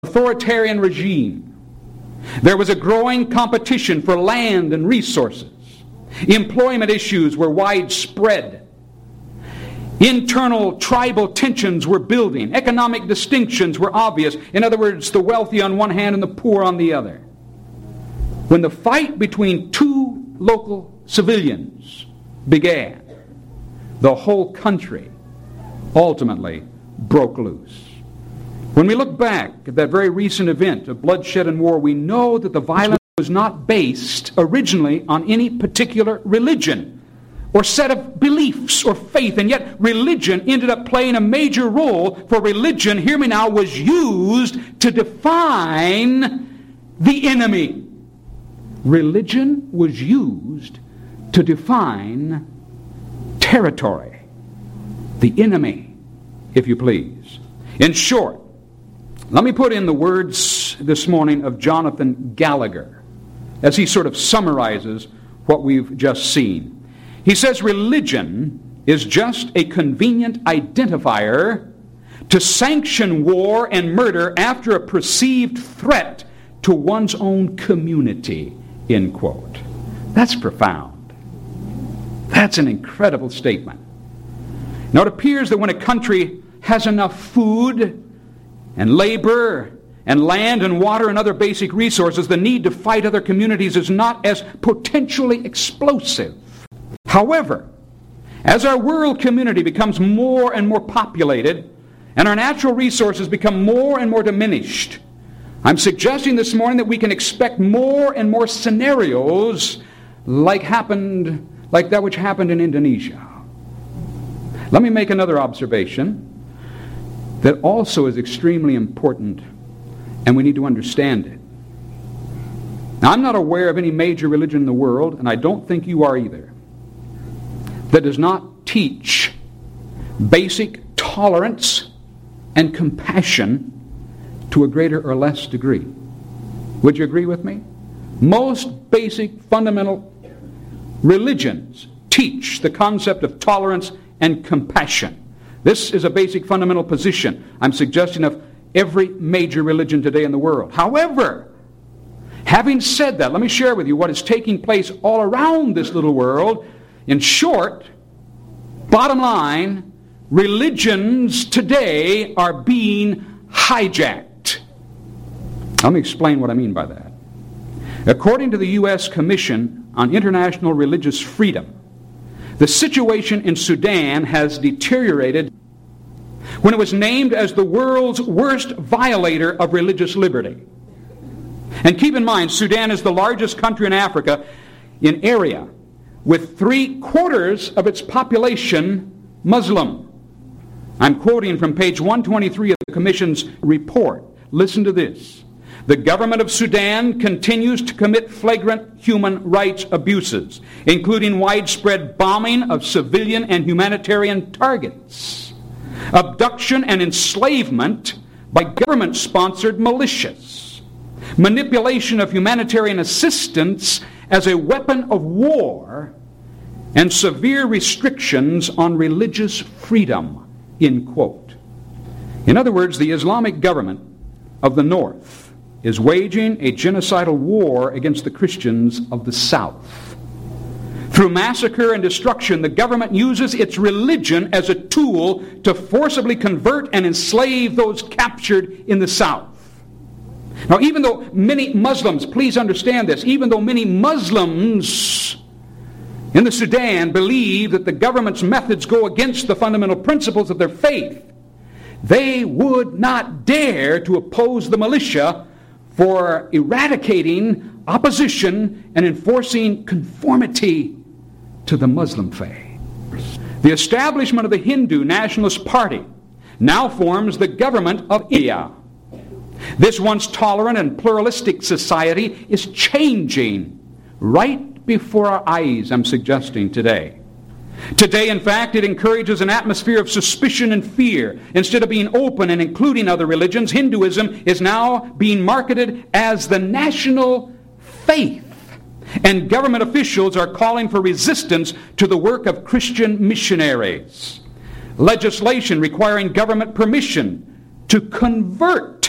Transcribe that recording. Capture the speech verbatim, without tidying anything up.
authoritarian regime. There was a growing competition for land and resources. Employment issues were widespread. Internal tribal tensions were building. Economic distinctions were obvious. In other words, the wealthy on one hand and the poor on the other. When the fight between two local civilians began, the whole country ultimately broke loose. When we look back at that very recent event of bloodshed and war, we know that the violence was not based originally on any particular religion or set of beliefs or faith, and yet religion ended up playing a major role, for religion, hear me now, was used to define the enemy. Religion was used to define territory, the enemy, if you please. In short, let me put in the words this morning of Jonathan Gallagher as he sort of summarizes what we've just seen. He says religion is just a convenient identifier to sanction war and murder after a perceived threat to one's own community, end quote. That's profound. That's an incredible statement. Now it appears that when a country has enough food and labor and land and water and other basic resources, the need to fight other communities is not as potentially explosive. However, as our world community becomes more and more populated and our natural resources become more and more diminished, I'm suggesting this morning that we can expect more and more scenarios like happened, like that which happened in Indonesia. Let me make another observation that also is extremely important, and we need to understand it. Now, I'm not aware of any major religion in the world, and I don't think you are either, that does not teach basic tolerance and compassion to a greater or less degree. Would you agree with me? Most basic fundamental religions teach the concept of tolerance and compassion. This is a basic fundamental position, I'm suggesting, of every major religion today in the world. However, having said that, let me share with you what is taking place all around this little world. In short, bottom line, religions today are being hijacked. Let me explain what I mean by that. According to the U S Commission on International Religious Freedom, the situation in Sudan has deteriorated when it was named as the world's worst violator of religious liberty. And keep in mind, Sudan is the largest country in Africa in area, with three quarters of its population Muslim. I'm quoting from page one twenty-three of the Commission's report. Listen to this. The government of Sudan continues to commit flagrant human rights abuses, including widespread bombing of civilian and humanitarian targets, abduction and enslavement by government-sponsored militias, manipulation of humanitarian assistance as a weapon of war, and severe restrictions on religious freedom, end quote. In other words, the Islamic government of the North is waging a genocidal war against the Christians of the South. Through massacre and destruction, the government uses its religion as a tool to forcibly convert and enslave those captured in the South. Now, even though many Muslims, please understand this, even though many Muslims in the Sudan believe that the government's methods go against the fundamental principles of their faith, they would not dare to oppose the militia for eradicating opposition and enforcing conformity to the Muslim faith. The establishment of the Hindu Nationalist Party now forms the government of India. This once tolerant and pluralistic society is changing right before our eyes, I'm suggesting today. Today, in fact, it encourages an atmosphere of suspicion and fear. Instead of being open and including other religions, Hinduism is now being marketed as the national faith. And government officials are calling for resistance to the work of Christian missionaries. Legislation requiring government permission to convert